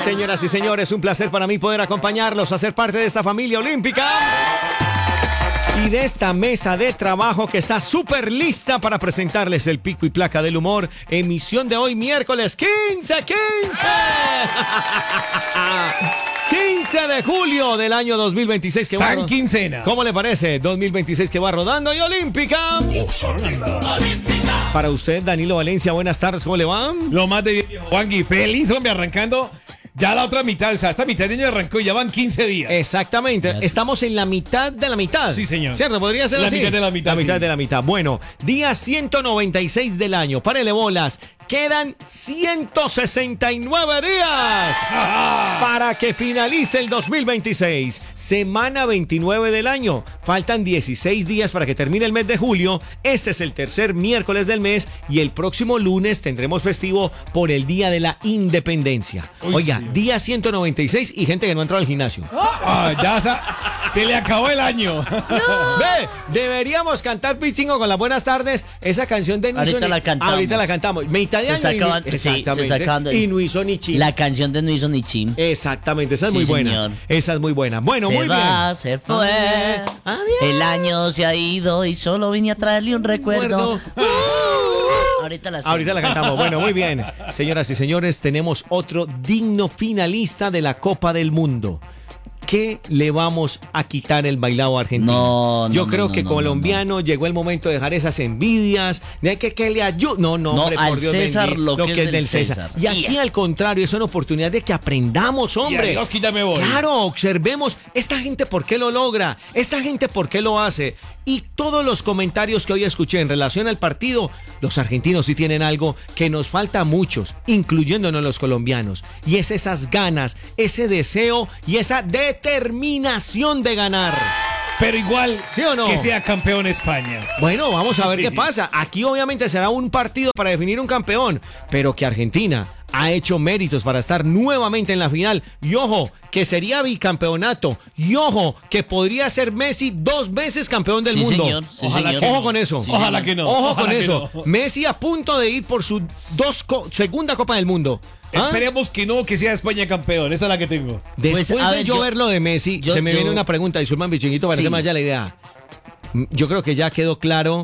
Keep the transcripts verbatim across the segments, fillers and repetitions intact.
Señoras y señores, un placer para mí poder acompañarlos a ser parte de esta familia olímpica y de esta mesa de trabajo que está súper lista para presentarles el pico y placa del humor. Emisión de hoy, miércoles quince, quince. quince de julio del año dos mil veintiséis. Que San va, quincena. ¿Cómo le parece? dos mil veintiséis que va rodando y olímpica. Para usted, Danilo Valencia, buenas tardes, ¿cómo le va? Lo más de bien, viejo Juangui. Feliz, hombre, arrancando ya la otra mitad. O sea, esta mitad de año arrancó y ya van quince días. Exactamente, estamos en la mitad de la mitad. Sí, señor. ¿Cierto? ¿Podría ser La así? mitad de la mitad, La mitad sí. de la mitad. Bueno, día ciento noventa y seis del año. Párele bolas. Quedan ciento sesenta y nueve días para que finalice el dos mil veintiséis. Semana veintinueve del año. Faltan dieciséis días para que termine el mes de julio. Este es el tercer miércoles del mes y el próximo lunes tendremos festivo por el Día de la Independencia. Uy, Oiga, sí. día ciento noventa y seis y gente que no ha entrado al gimnasio. Ah, ya sa- se le acabó el año. Ve, deberíamos cantar Pichingo con las buenas tardes. Esa canción de No hizo Ahorita ni- la cantamos. Ahorita la cantamos. Mitad de Se año. está y- acabando- sí, se exactamente. está acabando. Y no hizo ni chin. La canción de No hizo ni chin. Exactamente, esa es Sí, muy buena. señor. Esa es muy buena. Bueno, se muy va, bien. se fue. Adiós. El año se ha ido y solo vine a traerle un recuerdo. Recuerdo. Ahorita la Ahorita la cantamos. Bueno, muy bien. Señoras y señores, tenemos otro digno finalista de la Copa del Mundo. ¿Qué le vamos a quitar el bailado argentino? No, no, Yo no, creo no, que no, colombiano llegó el momento de dejar esas envidias, de que, que le ayude. No, no, No, hombre, al por Dios César bendito, lo que es del César. Y aquí Ya. al contrario, es una oportunidad de que aprendamos, Y hombre. adiós, que ya me voy. Claro, observemos esta gente por qué lo logra, esta gente por qué lo hace. Y todos los comentarios que hoy escuché en relación al partido, los argentinos sí tienen algo que nos falta a muchos, incluyéndonos los colombianos. Y es esas ganas, ese deseo y esa determinación de ganar. Pero igual, ¿Sí o no? que sea campeón España. Bueno, vamos a ver Sí. qué pasa. Aquí obviamente será un partido para definir un campeón, pero que Argentina ha hecho méritos para estar nuevamente en la final. Y ojo, que sería bicampeonato. Y ojo, que podría ser Messi dos veces campeón del Sí, mundo. señor, sí, Ojalá señor. que Ojo no. con eso. Sí, Ojalá señor. que no. Ojo ojalá con que eso. no. Messi a punto de ir por su dos co- segunda Copa del Mundo. ¿Ah? Esperemos que no, que sea España campeón. Esa es la que tengo. Después Pues, a de ver, yo, yo- ver lo de Messi, yo- se me yo- viene una pregunta. Disculpan, bichinguito, para Sí. que me vaya la idea. Mm, Yo creo que ya quedó claro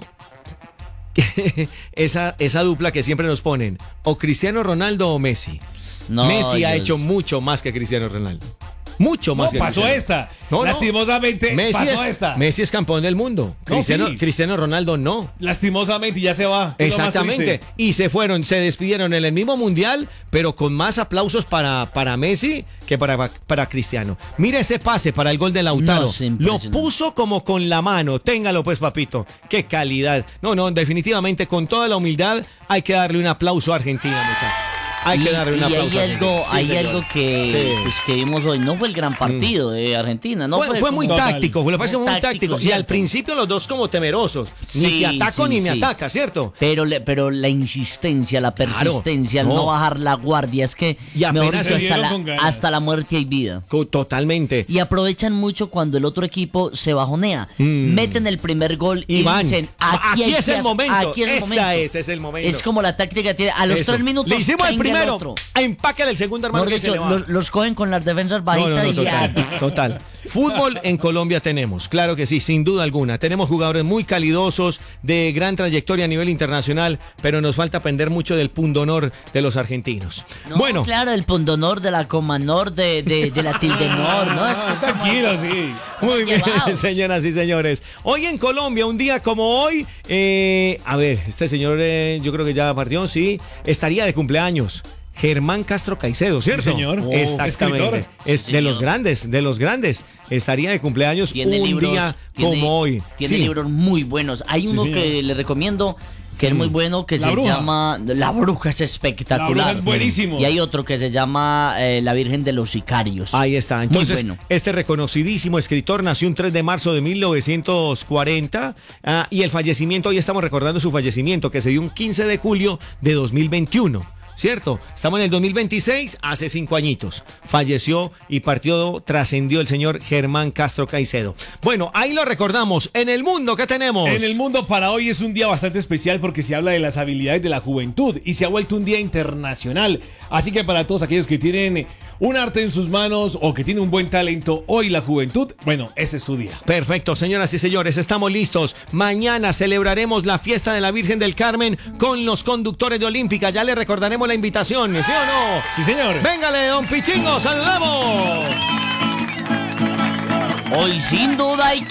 que esa, esa dupla que siempre nos ponen, o Cristiano Ronaldo o Messi. No, Messi ha Dios. hecho mucho más que Cristiano Ronaldo. Mucho más No, que pasó Cristiano. esta. No, no. Lastimosamente, Messi pasó es, esta. Messi es campeón del mundo. No, Cristiano, sí. Cristiano Ronaldo no. Lastimosamente ya se va. Es lo más Exactamente. triste. Y se fueron, se despidieron en el mismo mundial, pero con más aplausos para, para Messi que para, para Cristiano. Mire ese pase para el gol de Lautaro. No, es Lo impresionante. puso como con la mano. Téngalo pues, papito. Qué calidad. No, no, definitivamente con toda la humildad hay que darle un aplauso a Argentina, muchachos. Hay y, que darle un y aplauso. hay a algo, Argentina. Sí, hay señor. algo que, Sí. pues, que vimos hoy. No fue el gran partido de Argentina. No fue, fue, fue muy como- Total. táctico, lo que pasa es que fue muy Táctico, táctico. Y cierto. al principio los dos como temerosos. Ni Sí, te ataco sí, ni me sí. ataca, ¿cierto? Pero, le- pero la insistencia, la persistencia, el no. no bajar la guardia, es que Y apenas mejor dicho, se hasta dieron la, con ganas. hasta la muerte hay vida. Co- Totalmente. Y aprovechan mucho cuando el otro equipo se bajonea. Mm. Meten el primer gol y, Y van. dicen, Aquí, aquí, hay es que el hacer- momento. aquí es el Esa momento. es, es el momento. Es como la táctica que tiene. A los Eso. tres minutos Le hicimos el caiga primero. otro. Empáquele el segundo, hermano, Mejor que se dicho, le va. los, los cogen con las defensas No, bajitas no, no, y total, ya. total. Fútbol en Colombia tenemos, claro que sí, sin duda alguna. Tenemos jugadores muy calidosos, de gran trayectoria a nivel internacional, pero nos falta aprender mucho del pundonor de los argentinos. No, bueno, claro, el pundonor, de la comanor, de, de, de la tildenor, ¿no? Es que está Tranquilo, sí. muy bien, llevado. señoras y señores. Hoy en Colombia, un día como hoy, eh, a ver, este señor eh, yo creo que ya partió, sí, estaría de cumpleaños. Germán Castro Caicedo, ¿cierto? señor. Oh, Exactamente. escritor. Es Sí, de los señor. grandes, de los grandes. Estaría de cumpleaños Tiene un libros, día tiene- como hoy. Tiene Sí. libros muy buenos. Hay uno señor. que le recomiendo que es muy bueno, que La se Bruja. llama La Bruja, es La espectacular. Bruja es buenísimo. Y hay otro que se llama eh, La Virgen de los Sicarios. Ahí está. Entonces, muy bueno. este reconocidísimo escritor nació un tres de marzo de mil novecientos cuarenta ah, y el fallecimiento, hoy estamos recordando su fallecimiento, que se dio un quince de julio de dos mil veintiuno. ¿Cierto? Estamos en el dos mil veintiséis, hace cinco añitos. Falleció y partió, trascendió el señor Germán Castro Caicedo. Bueno, ahí lo recordamos. En el mundo, ¿qué tenemos? En el mundo para hoy es un día bastante especial porque se habla de las habilidades de la juventud y se ha vuelto un día internacional. Así que para todos aquellos que tienen un arte en sus manos o que tiene un buen talento, hoy la juventud, bueno, ese es su día. Perfecto, señoras y señores, estamos listos. Mañana celebraremos la fiesta de la Virgen del Carmen con los conductores de Olímpica. Ya le recordaremos la invitación, ¿sí o no? Sí, señor. Véngale, don Pichingo, saludamos. Hoy sin duda hay